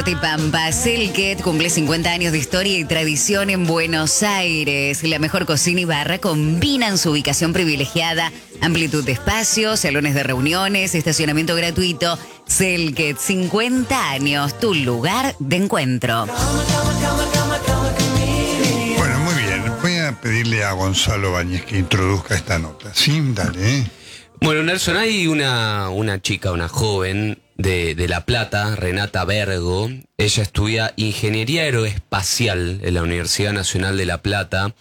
Pampa, Selket cumple 50 años de historia y tradición en Buenos Aires. La mejor cocina y barra combinan su ubicación privilegiada, amplitud de espacios, salones de reuniones, estacionamiento gratuito. Selket, 50 años, tu lugar de encuentro. Bueno, muy bien. Voy a pedirle a Gonzalo Báñez que introduzca esta nota. Sí, dale. Bueno, Nelson, hay una chica, una joven de La Plata, Renata Bergo. Ella estudia Ingeniería Aeroespacial en la Universidad Nacional de La Plata.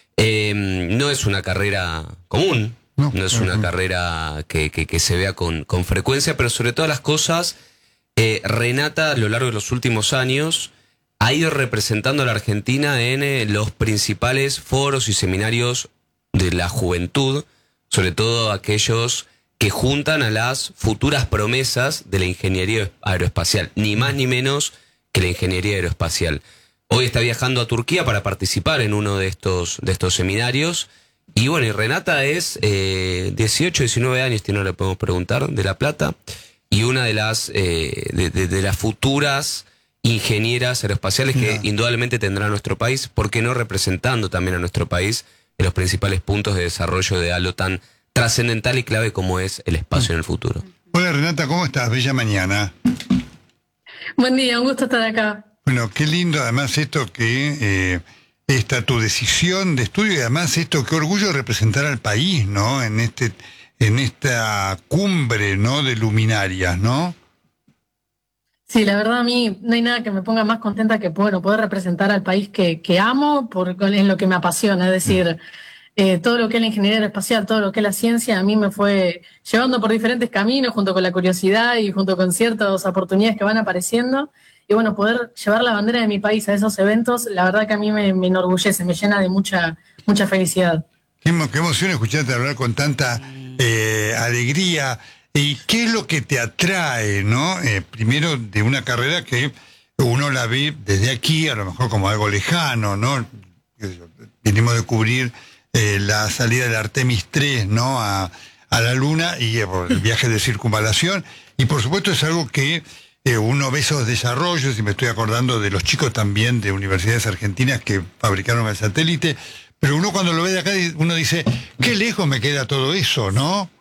No es una carrera común, no es una carrera que se vea con frecuencia, pero sobre todas las cosas, Renata a lo largo de los últimos años ha ido representando a la Argentina en los principales foros y seminarios de la juventud, sobre todo aquellos que juntan a las futuras promesas de la ingeniería aeroespacial, ni más ni menos que la ingeniería aeroespacial. Hoy está viajando a Turquía para participar en uno de estos seminarios. Y bueno, y Renata es 18, 19 años, no le podemos preguntar, de La Plata, y una de las de las futuras ingenieras aeroespaciales que indudablemente tendrá nuestro país, ¿por qué no representando también a nuestro país en los principales puntos de desarrollo de algo tan trascendental y clave como es el espacio en el futuro? Hola Renata, ¿cómo estás? Bella mañana. Buen día, un gusto estar acá. Bueno, qué lindo además esto que esta tu decisión de estudio y además esto, qué orgullo representar al país, ¿no? En esta cumbre, ¿no? De luminarias, ¿no? Sí, la verdad a mí no hay nada que me ponga más contenta que poder representar al país que amo en lo que me apasiona, es decir, todo lo que es la ingeniería aeroespacial, todo lo que es la ciencia, a mí me fue llevando por diferentes caminos, junto con la curiosidad y junto con ciertas oportunidades que van apareciendo. Y bueno, poder llevar la bandera de mi país a esos eventos, la verdad que a mí me enorgullece, me llena de mucha felicidad. Qué emoción escucharte hablar con tanta alegría. ¿Y qué es lo que te atrae, no? Primero, de una carrera que uno la ve desde aquí, a lo mejor como algo lejano, ¿no? Venimos de cubrir la salida del Artemis 3, ¿no? A la Luna y el viaje de circunvalación. Y por supuesto es algo que uno ve esos desarrollos, y me estoy acordando de los chicos también de universidades argentinas que fabricaron el satélite, pero uno cuando lo ve de acá, uno dice, qué lejos me queda todo eso, ¿no?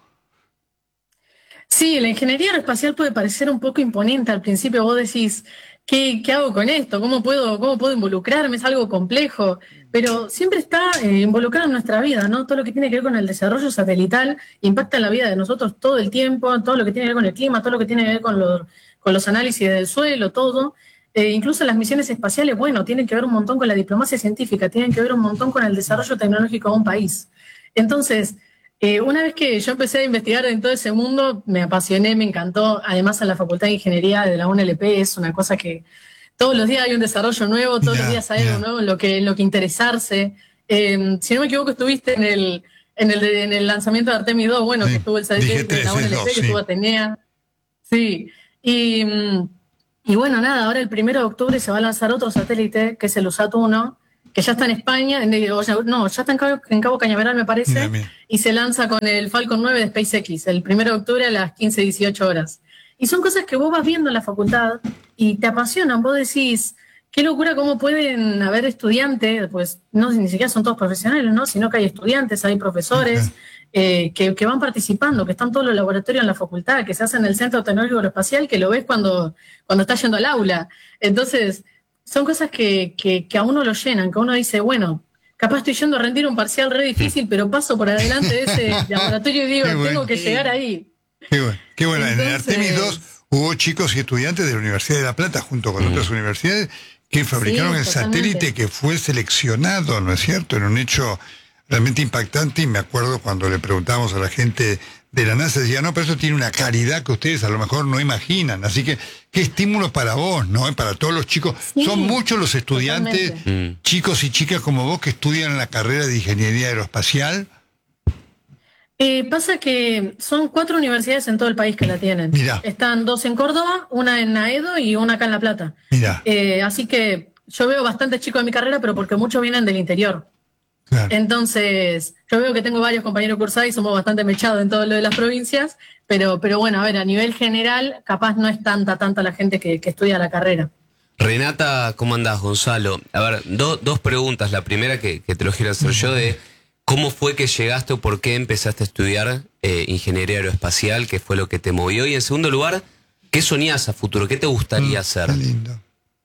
Sí, la ingeniería aeroespacial puede parecer un poco imponente al principio. Vos decís, ¿qué hago con esto? ¿Cómo puedo involucrarme? Es algo complejo, pero siempre está involucrado en nuestra vida, ¿no? Todo lo que tiene que ver con el desarrollo satelital impacta en la vida de nosotros todo el tiempo, todo lo que tiene que ver con el clima, todo lo que tiene que ver con los análisis del suelo, todo. Incluso las misiones espaciales, bueno, tienen que ver un montón con la diplomacia científica, tienen que ver un montón con el desarrollo tecnológico de un país. Entonces, una vez que yo empecé a investigar en todo ese mundo, me apasioné, me encantó. Además, en la Facultad de Ingeniería de la UNLP es una cosa que todos los días hay un desarrollo nuevo, todos los días hay algo nuevo en lo que interesarse. Si no me equivoco, estuviste en el lanzamiento de Artemis 2, bueno, que estuvo el satélite de la UNLP, que estuvo Atenea. Sí, y bueno, nada, ahora el 1 de octubre se va a lanzar otro satélite, que es el USAT-1, que ya está en España, ya está en Cabo Cañaveral, me parece, y se lanza con el Falcon 9 de SpaceX, el 1 de octubre a las 15-18 horas. Y son cosas que vos vas viendo en la facultad y te apasionan, vos decís, qué locura cómo pueden haber estudiantes, pues no ni siquiera son todos profesionales, ¿no? Sino que hay estudiantes, hay profesores que van participando, que están todos los laboratorios en la facultad, que se hacen en el Centro Tecnológico Aeroespacial, que lo ves cuando estás yendo al aula. Entonces, son cosas que a uno lo llenan, que uno dice, bueno, capaz estoy yendo a rendir un parcial re difícil, pero paso por adelante de ese laboratorio y digo, tengo que llegar ahí. Qué bueno. Entonces, en el Artemis 2 hubo chicos y estudiantes de la Universidad de La Plata, junto con otras universidades, que fabricaron el satélite que fue seleccionado, ¿no es cierto? En un hecho realmente impactante, y me acuerdo cuando le preguntábamos a la gente de la NASA, decía, no, pero eso tiene una calidad que ustedes a lo mejor no imaginan, así que qué estímulo para vos, ¿no? Para todos los chicos. Son muchos los estudiantes, chicos y chicas como vos, que estudian la carrera de Ingeniería Aeroespacial. Pasa que son 4 universidades en todo el país que la tienen. Mirá. Están 2 en Córdoba, una en Aedo y una acá en La Plata. Mirá. Así que yo veo bastantes chicos de mi carrera, pero porque muchos vienen del interior. Claro. Entonces, yo veo que tengo varios compañeros cursados y somos bastante mechados en todo lo de las provincias, pero bueno, a ver, a nivel general, capaz no es tanta la gente que estudia la carrera. Renata, ¿cómo andás, Gonzalo? A ver, dos preguntas. La primera que te lo quiero hacer yo de cómo fue que llegaste o por qué empezaste a estudiar ingeniería aeroespacial, qué fue lo que te movió. Y en segundo lugar, ¿qué soñás a futuro? ¿Qué te gustaría hacer? Qué lindo.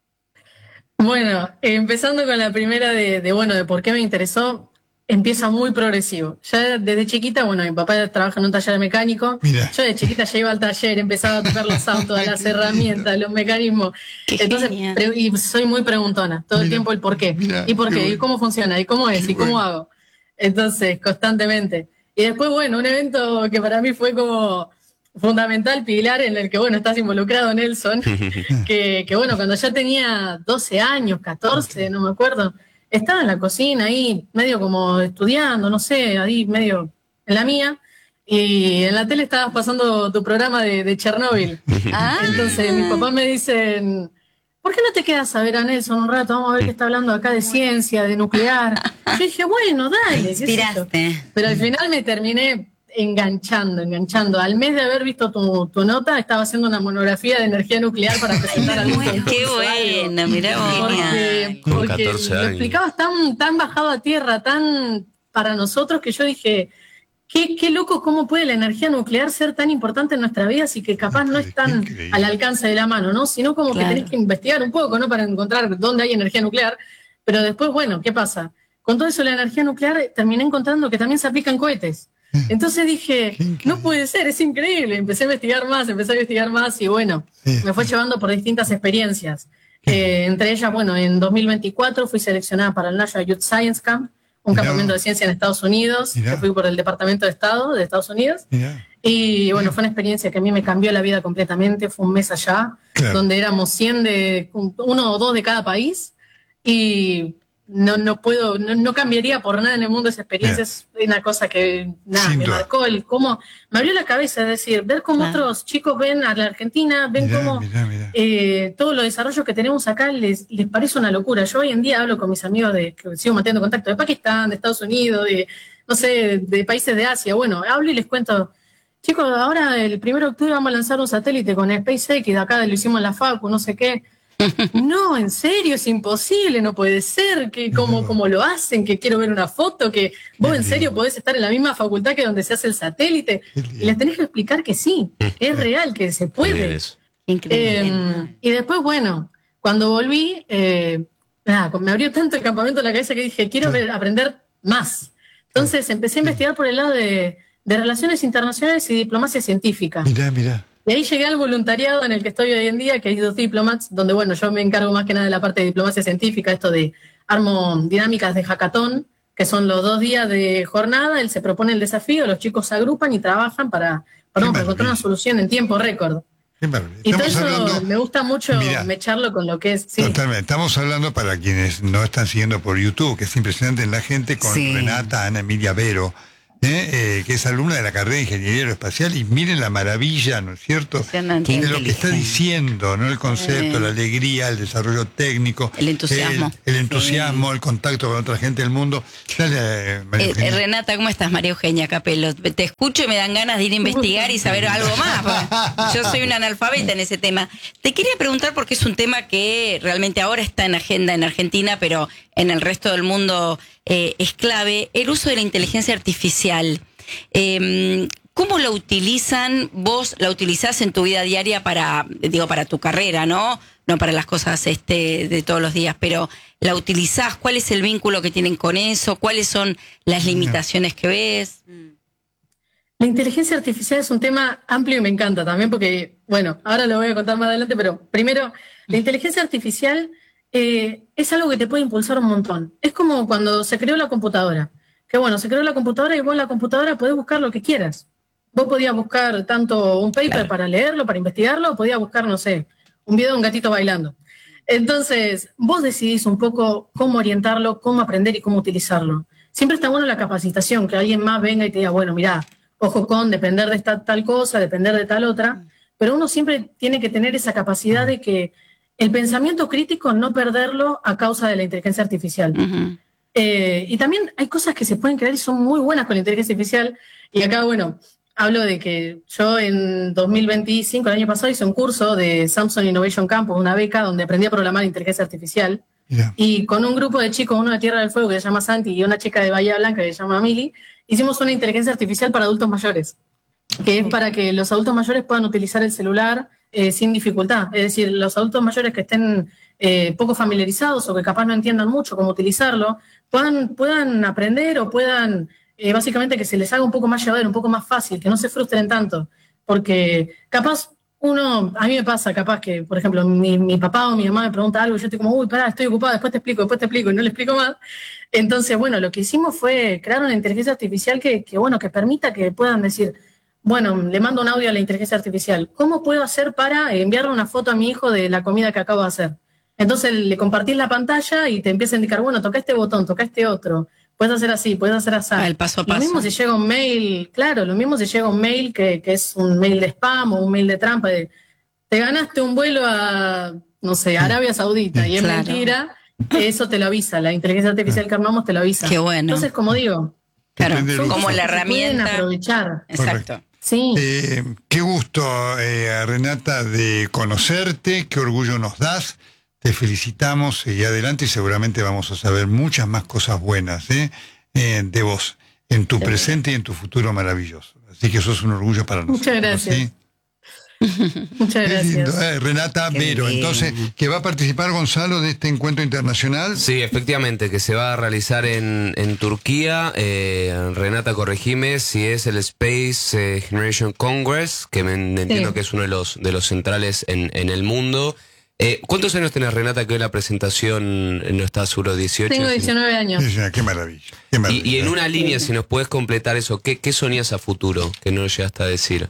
Bueno, empezando con la primera de por qué me interesó, empieza muy progresivo. Ya desde chiquita, bueno, mi papá trabaja en un taller mecánico. Mira. Yo de chiquita ya iba al taller, empezaba a tocar los autos, las herramientas, los mecanismos. Qué Entonces, genial. y soy muy preguntona, todo el Mira, tiempo el por qué. mira, ¿Y por qué qué? ¿Y bueno. cómo funciona? ¿Y cómo es? Qué ¿Y cómo bueno. hago? Entonces, constantemente. Y después, bueno, un evento que para mí fue como fundamental, pilar, en el que, bueno, estás involucrado, Nelson, que bueno, cuando ya tenía 12 años, 14, no me acuerdo, estaba en la cocina ahí, medio como estudiando, no sé, ahí medio en la mía, y en la tele estabas pasando tu programa de Chernóbil. Ah. Entonces mis papás me dicen, ¿por qué no te quedas a ver a Nelson un rato? Vamos a ver qué está hablando acá de ciencia, de nuclear. Yo dije, bueno, dale. qué sé yo. Inspiraste. Pero al final me terminé enganchando. Al mes de haber visto tu nota, estaba haciendo una monografía de energía nuclear para presentar al Qué bueno, mirá vos. Con porque 14 lo años. explicabas tan bajado a tierra, tan para nosotros, que yo dije, qué loco cómo puede la energía nuclear ser tan importante en nuestra vida, si que capaz no es tan Increíble. al alcance de la mano, ¿no? Sino como Claro. que tenés que investigar un poco, ¿no? Para encontrar dónde hay energía nuclear. Pero después, bueno, ¿qué pasa? Con todo eso de la energía nuclear terminé encontrando que también se aplica en cohetes. Entonces dije, Qué increíble. no puede ser, es increíble. Empecé a investigar más y bueno, Sí. me fue llevando por distintas experiencias. Entre ellas, bueno, en 2024 fui seleccionada para el National Youth Science Camp, un Mirá. campamento de ciencia en Estados Unidos, Mirá. que fui por el Departamento de Estado de Estados Unidos. Mirá. Y bueno, fue una experiencia que a mí me cambió la vida completamente. Fue un mes allá, Claro. donde éramos 100 uno o dos de cada país. Y no cambiaría por nada en el mundo esa experiencia. Es una cosa que Sin me duda. marcó, cómo me abrió la cabeza, es decir, ver cómo Claro. otros chicos ven a la Argentina, ven Mirá, cómo mirá. todos los desarrollos que tenemos acá les parece una locura. Yo hoy en día hablo con mis amigos que sigo manteniendo contacto de Pakistán, de Estados Unidos, no sé, de países de Asia. Bueno, hablo y les cuento, chicos, ahora el 1 de octubre vamos a lanzar un satélite con SpaceX, y de acá lo hicimos en la Facu, no sé qué. No, en serio, es imposible, no puede ser, que cómo lo hacen, que quiero ver una foto, que vos en serio podés estar en la misma facultad que donde se hace el satélite. Qué lindo. Y les tenés que explicar que sí, es real, que se Bien puede. eso. Increíble. Y después, bueno, cuando volví, me abrió tanto el campamento en la cabeza que dije, quiero aprender más. Entonces empecé a investigar por el lado de relaciones internacionales y diplomacia científica. Mirá. Y ahí llegué al voluntariado en el que estoy hoy en día, que es Youth Diplomats, donde, bueno, yo me encargo más que nada de la parte de diplomacia científica, esto de armo dinámicas de hackathon, que son los 2 días de jornada, él se propone el desafío, los chicos se agrupan y trabajan para encontrar maravilla. una solución en tiempo récord. Qué maravilla. Y todo Estamos eso hablando. me gusta mucho Mirá. mecharlo con lo que es. Sí. Totalmente. Estamos hablando para quienes no están siguiendo por YouTube, que es impresionante en la gente, con Sí. Renata Ana Emilia Vero, que es alumna de la carrera de Ingeniería Aeroespacial, y miren la maravilla, ¿no es cierto?, Impresionante. de lo que está diciendo, ¿no? El concepto, la alegría, el desarrollo técnico, El entusiasmo. el entusiasmo, el contacto con otra gente del mundo. Dale, María Eugenia. Renata, ¿cómo estás? María Eugenia Capello. Te escucho y me dan ganas de ir a investigar y saber algo más. Porque yo soy una analfabeta en ese tema. Te quería preguntar porque es un tema que realmente ahora está en agenda en Argentina, pero en el resto del mundo es clave, el uso de la inteligencia artificial. ¿Cómo la utilizan? ¿Vos la utilizás en tu vida diaria para tu carrera, ¿no? No para las cosas de todos los días, pero ¿la utilizás? ¿Cuál es el vínculo que tienen con eso? ¿Cuáles son las limitaciones que ves? La inteligencia artificial es un tema amplio y me encanta también porque, bueno, ahora lo voy a contar más adelante, pero primero, la inteligencia artificial es algo que te puede impulsar un montón. Es como cuando se creó la computadora. Que bueno, se creó la computadora y vos en la computadora podés buscar lo que quieras. Vos podías buscar tanto un paper para leerlo, para investigarlo, o podías buscar, no sé, un video de un gatito bailando. Entonces, vos decidís un poco cómo orientarlo, cómo aprender y cómo utilizarlo. Siempre está bueno la capacitación, que alguien más venga y te diga, bueno, mirá, ojo con depender de esta tal cosa, depender de tal otra, pero uno siempre tiene que tener esa capacidad de que el pensamiento crítico no perderlo a causa de la inteligencia artificial. Uh-huh. Y también hay cosas que se pueden crear y son muy buenas con la inteligencia artificial. Y acá, bueno, hablo de que yo en 2025, el año pasado, hice un curso de Samsung Innovation Campus, una beca donde aprendí a programar inteligencia artificial. Mira. Y con un grupo de chicos, uno de Tierra del Fuego que se llama Santi y una chica de Bahía Blanca que se llama Mili, hicimos una inteligencia artificial para adultos mayores, que es para que los adultos mayores puedan utilizar el celular sin dificultad. Es decir, los adultos mayores que estén poco familiarizados o que capaz no entiendan mucho cómo utilizarlo, puedan aprender o puedan, básicamente, que se les haga un poco más llevadero, un poco más fácil, que no se frustren tanto. Porque capaz a mí me pasa capaz que, por ejemplo, mi papá o mi mamá me pregunta algo y yo estoy como, uy, pará, estoy ocupada, después te explico, y no le explico más. Entonces, bueno, lo que hicimos fue crear una inteligencia artificial que permita que puedan decir, bueno, le mando un audio a la inteligencia artificial. ¿Cómo puedo hacer para enviarle una foto a mi hijo de la comida que acabo de hacer? Entonces le compartís la pantalla y te empieza a indicar, bueno, toca este botón, toca este otro. Puedes hacer así, puedes hacer así. El paso a paso. Lo mismo si llega un mail, claro, lo mismo si llega un mail que es un mail de spam o un mail de trampa. Te ganaste un vuelo a, no sé, Arabia Saudita y es Claro. mentira, eso te lo avisa. La inteligencia artificial que armamos te lo avisa. Qué bueno. Entonces, como digo, Claro, Depende de como lo que la se pueden herramienta. aprovechar. Exacto. Sí. Qué gusto, Renata, de conocerte, qué orgullo nos das. Te felicitamos, seguí adelante y seguramente vamos a saber muchas más cosas buenas de vos, en tu presente y en tu futuro maravilloso. Así que eso es un orgullo para nosotros. Muchas gracias. ¿Sí? Muchas Qué lindo, gracias. Renata Qué Vero, bien. entonces, que va a participar Gonzalo de este encuentro internacional. Sí, efectivamente, que se va a realizar en Turquía. Renata, corregime si es el Space Generation Congress, que entiendo que es uno de los centrales en el mundo. ¿Cuántos años tenés, Renata, que hoy la presentación no está seguro? 18. Tengo 19 años. Sí, qué maravilla. Qué maravilla. Y en una línea, si nos puedes completar eso, ¿qué soñás a futuro que no llegaste a decir?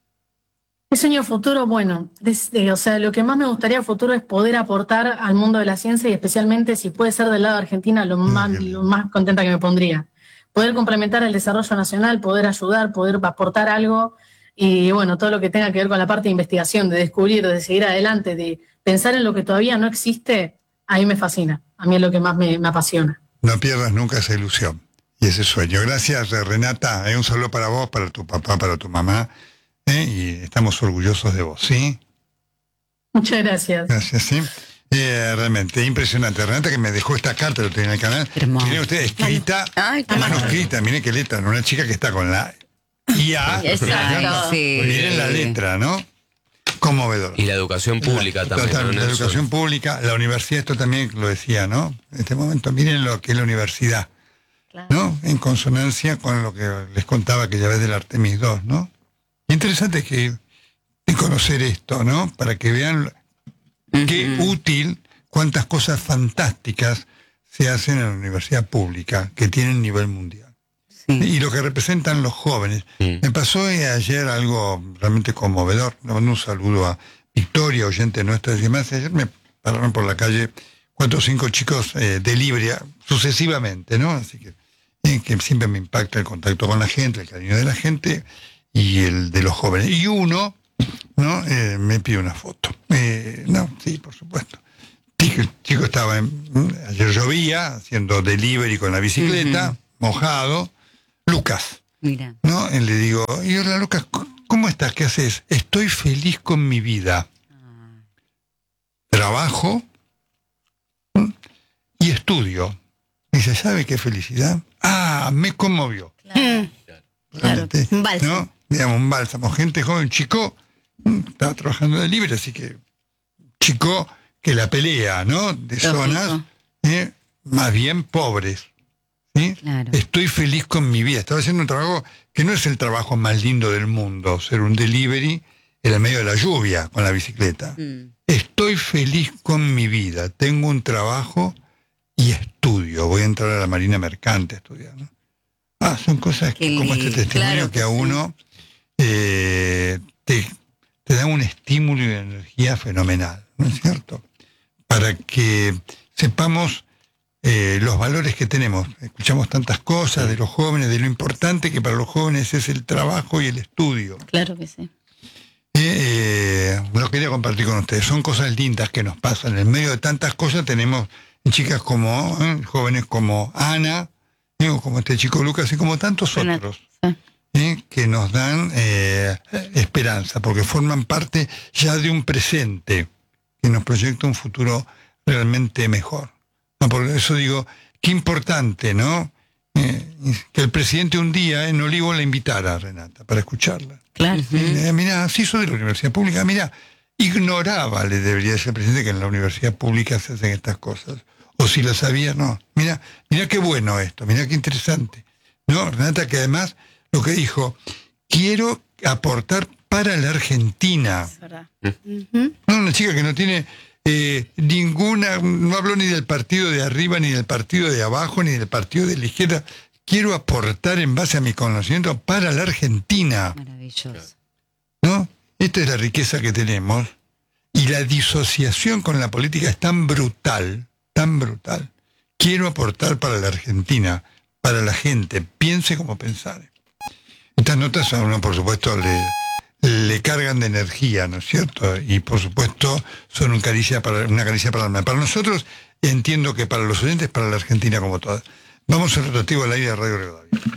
Mi sueño futuro, bueno, o sea, lo que más me gustaría a futuro es poder aportar al mundo de la ciencia y especialmente si puede ser del lado de Argentina, lo más contenta que me pondría. Poder complementar el desarrollo nacional, poder ayudar, poder aportar algo y bueno, todo lo que tenga que ver con la parte de investigación, de descubrir, de seguir adelante, de pensar en lo que todavía no existe, ahí me fascina. A mí es lo que más me apasiona. No pierdas nunca esa ilusión y ese sueño. Gracias, Renata. Un saludo para vos, para tu papá, para tu mamá. Y estamos orgullosos de vos, ¿sí? Muchas gracias. Gracias, sí. Realmente impresionante. Renata que me dejó esta carta, lo tenía en el canal. Hermoso. Miren ustedes, escrita, Ay, qué manuscrita, miren qué letra, una chica que está con la IA. Exacto. Sí. Miren la letra, ¿no? Conmovedor. Y la educación pública también, ¿no, La Nelson? educación pública, la universidad, esto también lo decía, ¿no? En este momento, miren lo que es la universidad, ¿no? En consonancia con lo que les contaba aquella vez del Artemis II, ¿no? Interesante conocer esto, ¿no? Para que vean qué útil, cuántas cosas fantásticas se hacen en la universidad pública, que tienen nivel mundial. Y lo que representan los jóvenes. Me pasó ayer algo realmente conmovedor. Le mando un saludo a Victoria, oyente nuestra y demás. Ayer me pararon por la calle 4 o 5 chicos de Libria, sucesivamente, ¿no? Así que siempre me impacta el contacto con la gente, el cariño de la gente y el de los jóvenes. Y uno, ¿no? Me pide una foto. No, sí, por supuesto. El chico estaba, ayer llovía, haciendo delivery con la bicicleta, mojado. Lucas, Mira. ¿no? Y le digo, y hola Lucas, ¿cómo estás? ¿Qué haces? Estoy feliz con mi vida. Trabajo y estudio. Dice, ¿sabe qué felicidad? Ah, me conmovió. Realmente, Un bálsamo. ¿no? Digamos, un bálsamo. Gente joven, chico, estaba trabajando de libre, así que chico que la pelea, ¿no? De zonas más bien pobres. ¿Sí? Claro. Estoy feliz con mi vida. Estaba haciendo un trabajo que no es el trabajo más lindo del mundo, ser un delivery en el medio de la lluvia con la bicicleta. Estoy feliz con mi vida. Tengo un trabajo y estudio. Voy a entrar a la Marina Mercante a estudiar, ¿no? Son cosas Qué como este lindo. testimonio Claro que que a sí. uno te da un estímulo y una energía fenomenal, ¿no es cierto? Para que sepamos los valores que tenemos. Escuchamos tantas cosas de los jóvenes, de lo importante que para los jóvenes es el trabajo y el estudio. Claro que sí. Lo quería compartir con ustedes. Son cosas lindas que nos pasan. En medio de tantas cosas tenemos chicas como, jóvenes como Ana, como este chico Lucas y como tantos Renata, otros. sí. que nos dan esperanza, porque forman parte ya de un presente que nos proyecta un futuro realmente mejor. No, por eso digo, qué importante, ¿no? Que el presidente un día en Olivo la invitara a Renata para escucharla. Claro. Mirá, sí, soy de la universidad pública, mirá, ignoraba, le debería decir al presidente, que en la universidad pública se hacen estas cosas. O si lo sabía, no. Mirá qué bueno esto, mirá qué interesante. ¿No? Renata, que además lo que dijo, quiero aportar para la Argentina. Es verdad. No, una chica que no tiene ninguna, no habló ni del partido de arriba, ni del partido de abajo, ni del partido de la izquierda. Quiero aportar en base a mi conocimiento para la Argentina. Maravilloso. ¿No? Esta es la riqueza que tenemos. Y la disociación con la política es tan brutal, tan brutal. Quiero aportar para la Argentina, para la gente, piense como pensar. Estas notas a uno, por supuesto, le cargan de energía, ¿no es cierto? Y por supuesto son una caricia para el alma. Para nosotros, entiendo que para los oyentes, para la Argentina como todas. Vamos al rotativo al aire de Radio Rivadavia.